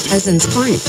Peasants Point.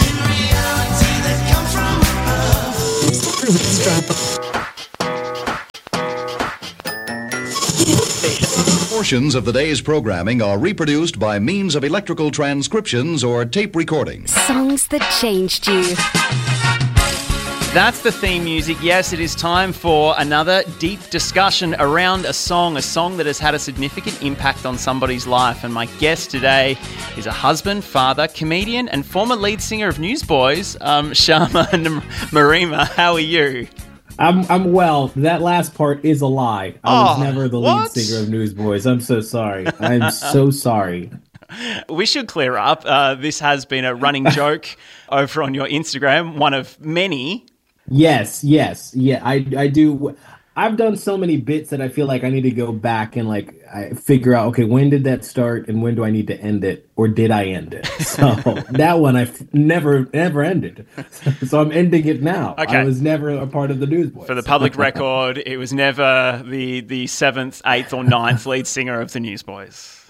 Portions of the day's programming are reproduced by means of electrical transcriptions or tape recordings. Songs that changed you. That's the theme music. Yes, it is time for another deep discussion around a song that has had a significant impact on somebody's life. And my guest today is a husband, father, comedian, and former lead singer of Newsboys, Sharma Marima. How are you? I'm well. That last part is a lie. I was never the lead singer of Newsboys. I'm so sorry. I'm so sorry. We should clear up. This has been a running joke over on your Instagram, one of many. Yes. Yeah, I do. I've done so many bits that I feel like I need to go back and I figure out, okay, when did that start and when do I need to end it? Or did I end it? So that one I've never ended. So I'm ending it now. Okay. I was never a part of the Newsboys. For the public record, it was never the 7th, 8th or 9th lead singer of the Newsboys.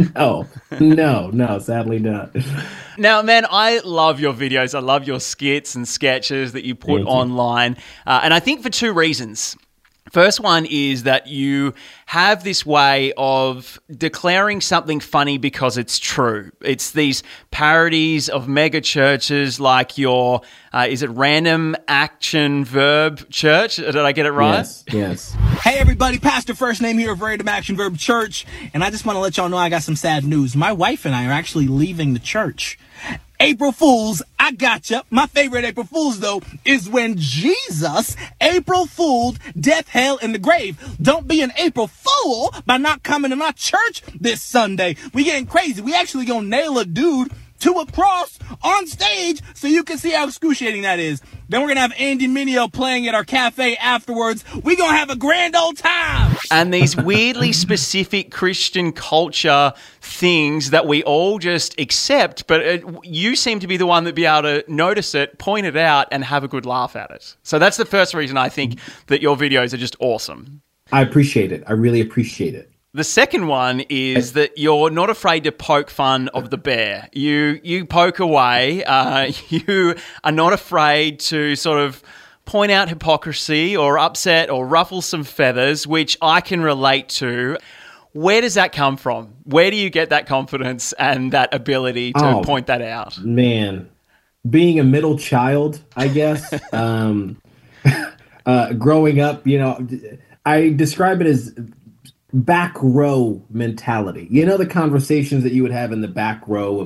No, sadly not. Now, man, I love your videos. I love your skits and sketches that you put online. And I think for two reasons. First one is that you have this way of declaring something funny because it's true. It's these parodies of mega churches like your, is it Random Action Verb Church? Did I get it right? Yes. Hey everybody, Pastor First Name here of Random Action Verb Church, and I just want to let y'all know I got some sad news. My wife and I are actually leaving the church. April Fools, I gotcha. My favorite April Fools, though, is when Jesus April Fooled death, hell, and the grave. Don't be an April Fool by not coming to my church this Sunday. We getting crazy. We actually gonna nail a dude to a cross on stage so you can see how excruciating that is. Then we're going to have Andy Mineo playing at our cafe afterwards. We're going to have a grand old time. And these weirdly specific Christian culture things that we all just accept, but you seem to be the one that'd be able to notice it, point it out, and have a good laugh at it. So that's the first reason I think that your videos are just awesome. I appreciate it. I really appreciate it. The second one is that you're not afraid to poke fun of the bear. You poke away. You are not afraid to sort of point out hypocrisy or upset or ruffle some feathers, which I can relate to. Where does that come from? Where do you get that confidence and that ability to point that out? Man, being a middle child, I guess. Growing up, I describe it as back row mentality. You know, the conversations that you would have in the back row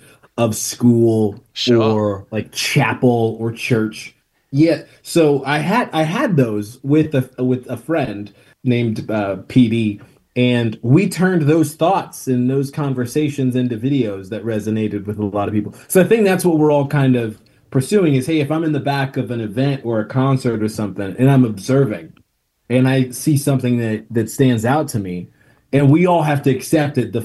of school, sure, or chapel or church. Yeah. So I had those with a friend named PD, and we turned those thoughts and those conversations into videos that resonated with a lot of people. So I think that's what we're all kind of pursuing is, hey, if I'm in the back of an event or a concert or something and I'm observing, and I see something that stands out to me, and we all have to accept it, the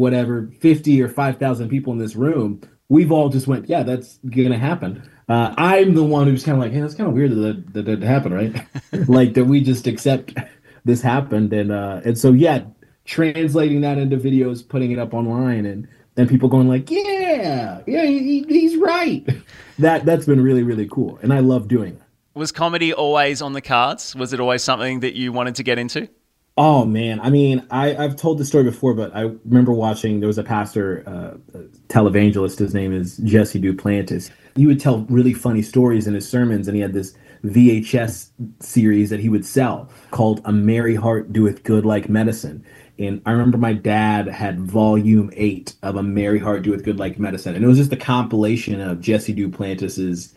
50 or 5,000 people in this room, we've all just went, yeah, that's going to happen. I'm the one who's kind of like, hey, that's kind of weird that happened, right? That we just accept this happened. And so, yeah, translating that into videos, putting it up online, and people going like, yeah, he's right. That's been really, really cool. And I love doing it. Was comedy always on the cards? Was it always something that you wanted to get into? Oh, man. I mean, I've told this story before, but I remember watching, there was a pastor, televangelist, his name is Jesse Duplantis. He would tell really funny stories in his sermons, and he had this VHS series that he would sell called A Merry Heart Doeth Good Like Medicine. And I remember my dad had volume 8 of A Merry Heart Doeth Good Like Medicine. And it was just a compilation of Jesse Duplantis's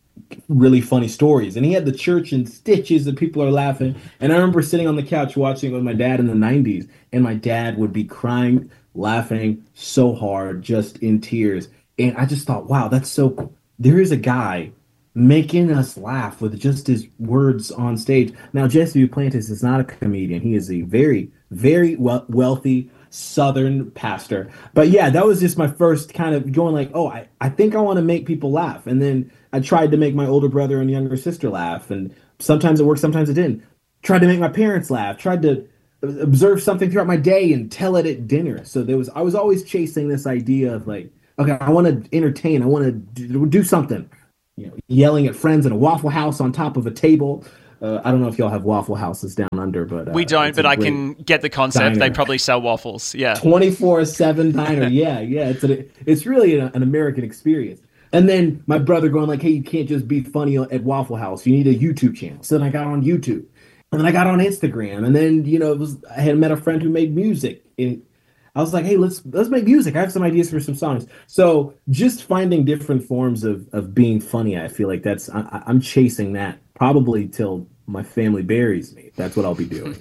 really funny stories, and he had the church in stitches and people are laughing. And I remember sitting on the couch watching with my dad in the 90s, and my dad would be crying, laughing so hard, just in tears. And I just thought, wow, that's so cool. There is a guy making us laugh with just his words on stage. Now, Jesse Duplantis is not a comedian. He is a very, very wealthy Southern pastor. But yeah, that was just my first kind of going like, oh, I think I want to make people laugh. And then I tried to make my older brother and younger sister laugh. And sometimes it worked, sometimes it didn't. Tried to make my parents laugh. Tried to observe something throughout my day and tell it at dinner. So I was always chasing this idea of okay, I want to entertain. I want to do something. Yelling at friends in a Waffle House on top of a table. I don't know if y'all have Waffle Houses down under, but we don't. But I can get the concept. Diner. They probably sell waffles. Yeah, 24/7 diner. Yeah. It's really an American experience. And then my brother going like, "Hey, you can't just be funny at Waffle House. You need a YouTube channel." So then I got on YouTube, and then I got on Instagram, and then I had met a friend who made music. And I was like, "Hey, let's make music. I have some ideas for some songs." So just finding different forms of being funny, I feel like I'm chasing that probably till my family buries me. That's what I'll be doing.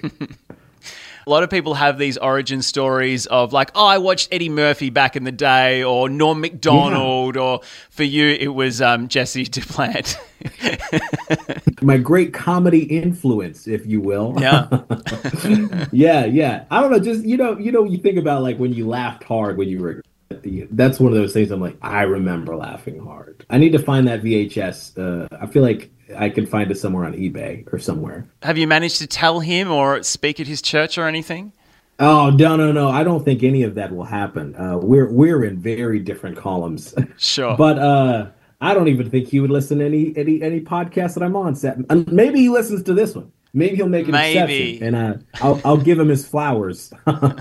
A lot of people have these origin stories of like, oh, I watched Eddie Murphy back in the day, or Norm Macdonald, or for you, it was Jesse Duplantis. My great comedy influence, if you will. Yeah. Yeah. I don't know, just, you think about like when you laughed hard when you were, that's one of those things I'm like, I remember laughing hard. I need to find that VHS. I feel like I can find it somewhere on eBay or somewhere. Have you managed to tell him or speak at his church or anything? Oh, no. I don't think any of that will happen. We're in very different columns. Sure. But I don't even think he would listen to any podcast that I'm on. Maybe he listens to this one. Maybe he'll make an exception, and I'll give him his flowers.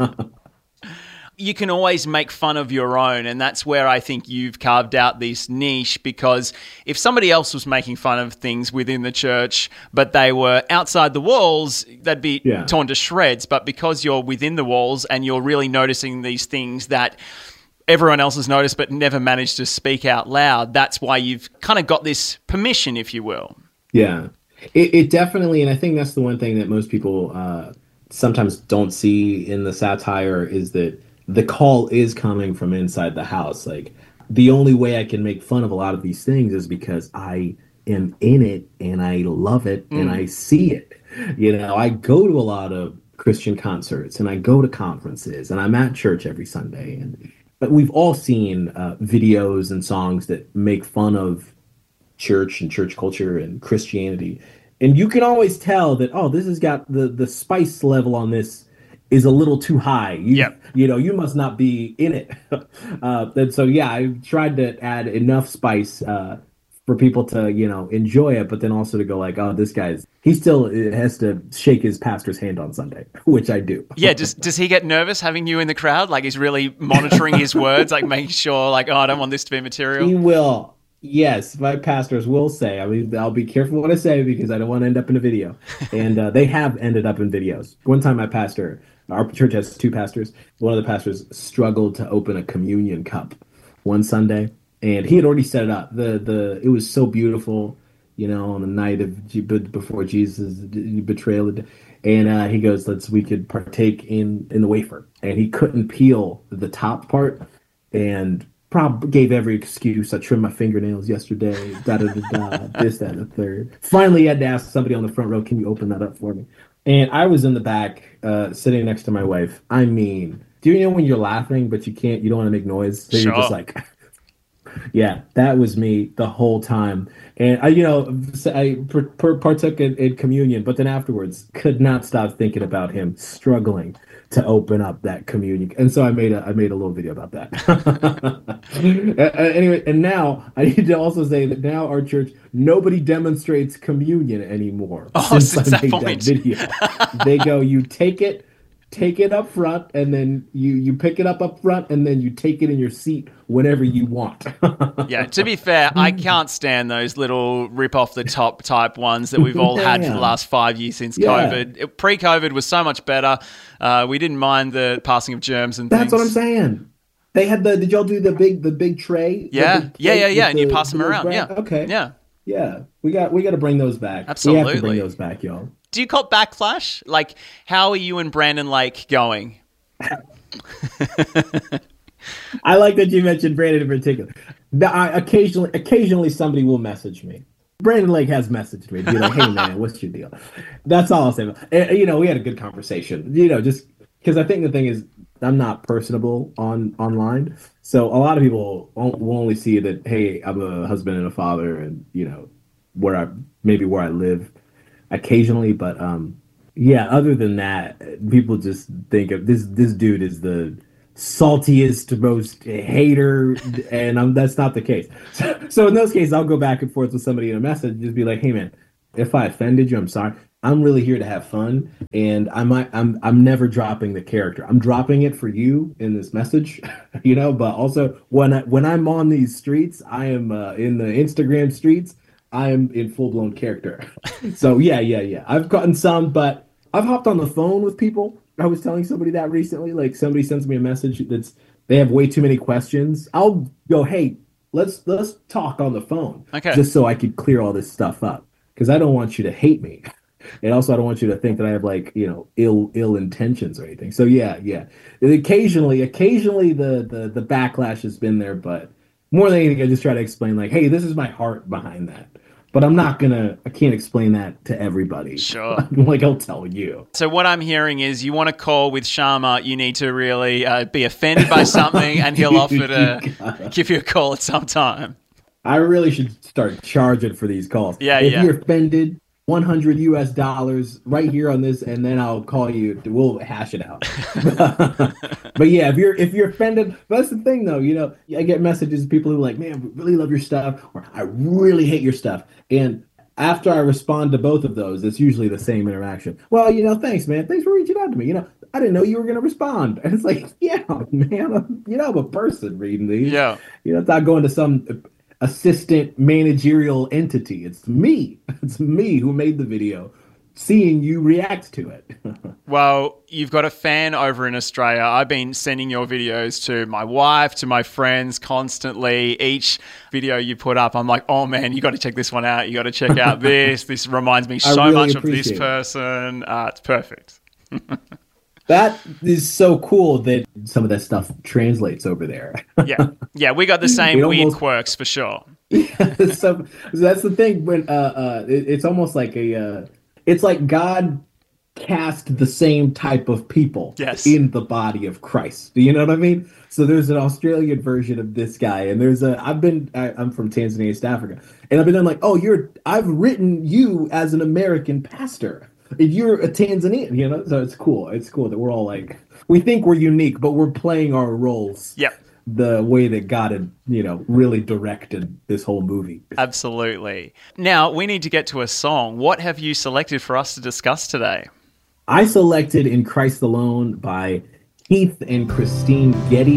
You can always make fun of your own, and that's where I think you've carved out this niche, because if somebody else was making fun of things within the church, but they were outside the walls, they'd be torn to shreds. But because you're within the walls and you're really noticing these things that everyone else has noticed but never managed to speak out loud, that's why you've kind of got this permission, if you will. Yeah, it definitely, and I think that's the one thing that most people sometimes don't see in the satire is that the call is coming from inside the house. Like, the only way I can make fun of a lot of these things is because I am in it and I love it and I see it. I go to a lot of Christian concerts and I go to conferences and I'm at church every Sunday. But we've all seen videos and songs that make fun of church and church culture and Christianity. And you can always tell that, oh, this has got the spice level on this is a little too high. You must not be in it. And so, I tried to add enough spice for people to, enjoy it, but then also to go like, oh, this he still has to shake his pastor's hand on Sunday, which I do. Yeah. Does he get nervous having you in the crowd? Like, he's really monitoring his words, like making sure like, oh, I don't want this to be material. He will. Yes, my pastors will say. I mean, I'll be careful what I say because I don't want to end up in a video. And they have ended up in videos. One time our church has two pastors. One of the pastors struggled to open a communion cup one Sunday, and he had already set it up. It was so beautiful, on the night before Jesus' betrayal, and he goes, we could partake in the wafer, and he couldn't peel the top part, and gave every excuse. I trimmed my fingernails yesterday, this, that, and the third. Finally, he had to ask somebody on the front row, can you open that up for me? And I was in the back, sitting next to my wife. I mean, do you know when you're laughing, but you don't want to make noise? So sure. You're just like, yeah, that was me the whole time. And I partook in communion, but then afterwards could not stop thinking about him struggling to open up that communion. And so I made a little video about that. Anyway, and now I need to also say that now our church, nobody demonstrates communion anymore. Oh, since I made that point. that video. They go, you take it up front, and then you pick it up front, and then you take it in your seat whenever you want. Yeah, to be fair, I can't stand those little rip-off-the-top type ones that we've all had for the last 5 years since COVID. Pre-COVID was so much better. We didn't mind the passing of germs and things. That's what I'm saying. They had did y'all do the big tray? Yeah, and you pass them around. Yeah. Okay. Yeah. We got to bring those back. Absolutely. We have to bring those back, y'all. Do you call backlash? Like, how are you and Brandon Lake going? I like that you mentioned Brandon in particular. Occasionally somebody will message me. Brandon Lake has messaged me to be like, hey man, what's your deal? That's all I'll say. We had a good conversation, just because I think the thing is I'm not personable online. So a lot of people will only see that, hey, I'm a husband and a father and, where I live occasionally. But other than that, people just think of this dude is the saltiest, most hater, and that's not the case. So in those cases, I'll go back and forth with somebody in a message and just be like, "Hey, man, if I offended you, I'm sorry. I'm really here to have fun, and I'm never dropping the character. I'm dropping it for you in this message, But also when I'm on these streets, I am in the Instagram streets. I am in full blown character. So yeah. I've gotten some, but I've hopped on the phone with people. I was telling somebody that recently. Like somebody sends me a message they have way too many questions. I'll go, hey, let's talk on the phone, okay, just so I could clear all this stuff up because I don't want you to hate me, and also I don't want you to think that I have ill intentions or anything. So yeah. And occasionally the backlash has been there, but more than anything, I just try to explain like, hey, this is my heart behind that. But I can't explain that to everybody. Sure. Like I'll tell you. So what I'm hearing is you want to call with Sharma, you need to really be offended by something and he'll offer to give you a call at some time. I really should start charging for these calls. Yeah, if you're offended, $100 right here on this, and then I'll call you. We'll hash it out. But yeah, if you're offended, that's the thing though. I get messages of people who are like, man, we really love your stuff, or I really hate your stuff. And after I respond to both of those, it's usually the same interaction. Well, thanks, man. Thanks for reaching out to me. I didn't know you were going to respond. And it's like, yeah, man, I'm a person reading these. Yeah. It's not going to some assistant managerial entity. It's me who made the video, seeing you react to it. Well, you've got a fan over in Australia. I've been sending your videos to my wife, to my friends constantly. Each video you put up, I'm like, oh man, you got to check this one out. You got to check out this. This reminds me so much of this person. It's perfect. That is so cool that some of that stuff translates over there. Yeah, we got the same weird quirks for sure. So that's the thing. When it's almost like it's like God cast the same type of people in the body of Christ. Do you know what I mean? So there's an Australian version of this guy, and I'm from Tanzania, East Africa, and I've been like, I've written you as an American pastor. If you're a Tanzanian, so it's cool. It's cool that we're all like, we think we're unique, but we're playing our roles. Yep. The way that God had, really directed this whole movie. Absolutely. Now, we need to get to a song. What have you selected for us to discuss today? I selected In Christ Alone by Keith and Christine Getty.